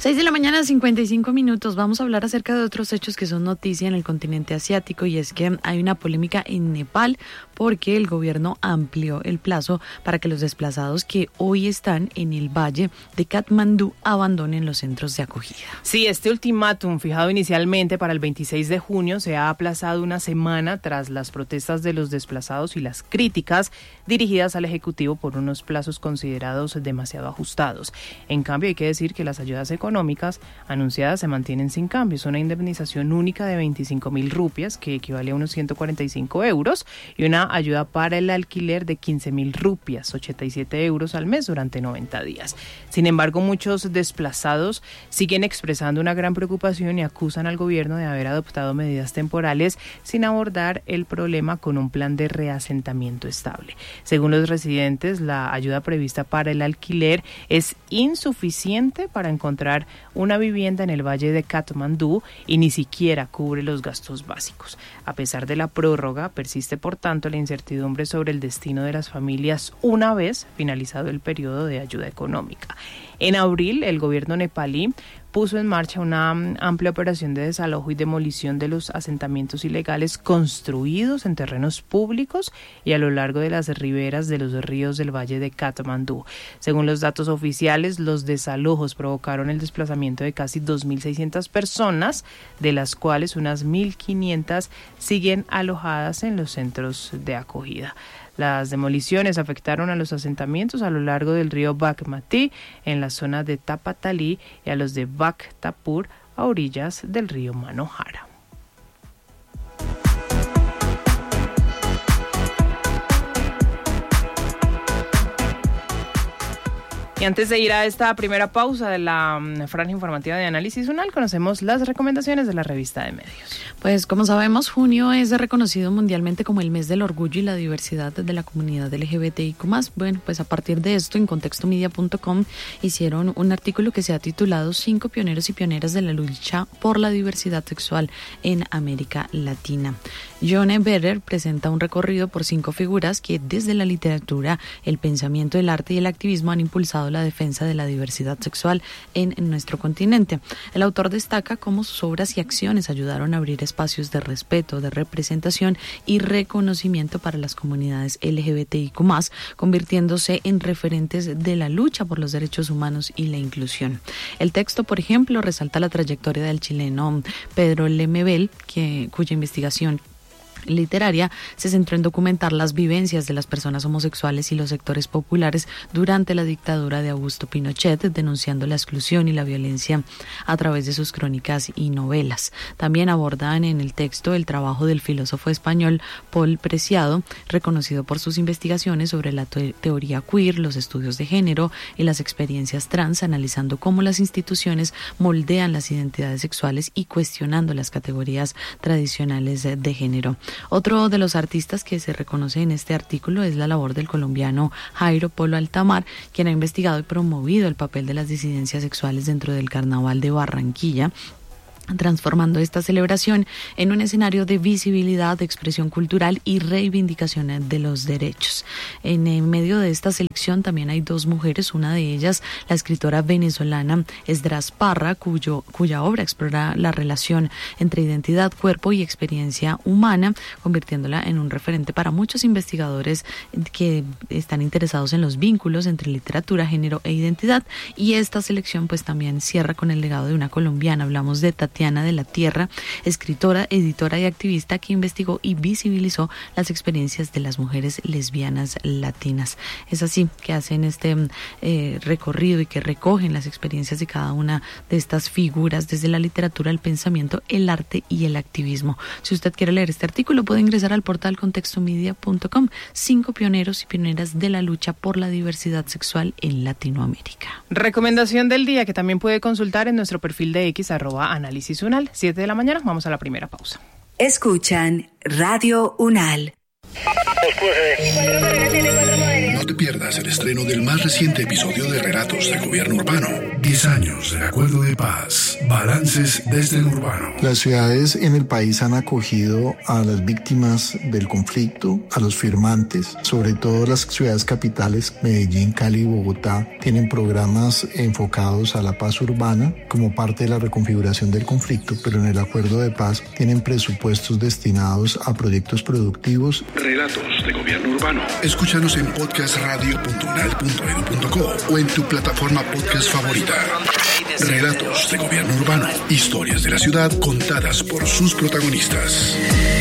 6:55 a.m. Vamos a hablar acerca de otros hechos que son noticia en el continente asiático, y es que hay una polémica en Nepal porque el gobierno amplió el plazo para que los desplazados que hoy están en el valle de Katmandú abandonen los centros de acogida. Sí, este ultimátum fijado inicialmente para el 26 de junio se ha aplazado una semana tras las protestas de los desplazados y las críticas dirigidas al Ejecutivo por unos plazos considerados demasiado ajustados. En cambio, hay que decir que las ayudas económicas anunciadas se mantienen sin cambios. Una indemnización única de 25,000 rupias, que equivale a unos 145 euros, y una ayuda para el alquiler de 15,000 rupias, 87 euros al mes durante 90 días. Sin embargo, muchos desplazados siguen expresando una gran preocupación y acusan al gobierno de haber adoptado medidas temporales sin abordar el problema con un plan de reasentamiento estable. Según los residentes, la ayuda prevista para el alquiler es insuficiente para encontrar una vivienda en el valle de Katmandú y ni siquiera cubre los gastos básicos. A pesar de la prórroga, persiste por tanto la incertidumbre sobre el destino de las familias una vez finalizado el periodo de ayuda económica. En abril, el gobierno nepalí puso en marcha una amplia operación de desalojo y demolición de los asentamientos ilegales construidos en terrenos públicos y a lo largo de las riberas de los ríos del valle de Katmandú. Según los datos oficiales, los desalojos provocaron el desplazamiento de casi 2.600 personas, de las cuales unas 1.500 siguen alojadas en los centros de acogida. Las demoliciones afectaron a los asentamientos a lo largo del río Bagmati, en la zona de Tapatali, y a los de Bhaktapur, a orillas del río Manohara. Y antes de ir a esta primera pausa de la franja informativa de Análisis UNAL, conocemos las recomendaciones de la revista de medios. Pues como sabemos, junio es reconocido mundialmente como el mes del orgullo y la diversidad de la comunidad LGBTIQ+. Bueno, pues a partir de esto, en contextomedia.com hicieron un artículo que se ha titulado 5 pioneros y pioneras de la lucha por la diversidad sexual en América Latina. John Better presenta un recorrido por 5 figuras que desde la literatura, el pensamiento, el arte y el activismo han impulsado la defensa de la diversidad sexual en nuestro continente. El autor destaca cómo sus obras y acciones ayudaron a abrir espacios de respeto, de representación y reconocimiento para las comunidades LGBTIQ+, convirtiéndose en referentes de la lucha por los derechos humanos y la inclusión. El texto, por ejemplo, resalta la trayectoria del chileno Pedro Lemebel, cuya investigación literaria se centró en documentar las vivencias de las personas homosexuales y los sectores populares durante la dictadura de Augusto Pinochet, denunciando la exclusión y la violencia a través de sus crónicas y novelas. También abordan en el texto el trabajo del filósofo español Paul Preciado, reconocido por sus investigaciones sobre la teoría queer, los estudios de género y las experiencias trans, analizando cómo las instituciones moldean las identidades sexuales y cuestionando las categorías tradicionales de género. Otro de los artistas que se reconoce en este artículo es la labor del colombiano Jairo Polo Altamar, quien ha investigado y promovido el papel de las disidencias sexuales dentro del Carnaval de Barranquilla, transformando esta celebración en un escenario de visibilidad, de expresión cultural y reivindicación de los derechos. En medio de esta selección también hay 2 mujeres, una de ellas la escritora venezolana Esdras Parra, cuya obra explora la relación entre identidad, cuerpo y experiencia humana, convirtiéndola en un referente para muchos investigadores que están interesados en los vínculos entre literatura, género e identidad. Y esta selección pues también cierra con el legado de una colombiana. Hablamos de Tatiana de la Tierra, escritora, editora y activista que investigó y visibilizó las experiencias de las mujeres lesbianas latinas. Es así que hacen este recorrido y que recogen las experiencias de cada una de estas figuras desde la literatura, el pensamiento, el arte y el activismo. Si usted quiere leer este artículo, puede ingresar al portal contextomedia.com. 5 pioneros y pioneras de la lucha por la diversidad sexual en Latinoamérica. Recomendación del día que también puede consultar en nuestro perfil de X @Análisis UNAL. 7 de la mañana, vamos a la primera pausa. Escuchan Radio UNAL. No te pierdas el estreno del más reciente episodio de Relatos de Gobierno Urbano. 10 años del Acuerdo de Paz. Balances desde el urbano. Las ciudades en el país han acogido a las víctimas del conflicto, a los firmantes, sobre todo las ciudades capitales, Medellín, Cali y Bogotá, tienen programas enfocados a la paz urbana como parte de la reconfiguración del conflicto, pero en el Acuerdo de Paz tienen presupuestos destinados a proyectos productivos. Relatos de Gobierno Urbano. Escúchanos en podcastradio.unal.edu.co o en tu plataforma podcast favorita. Relatos de Gobierno Urbano. Historias de la ciudad contadas por sus protagonistas.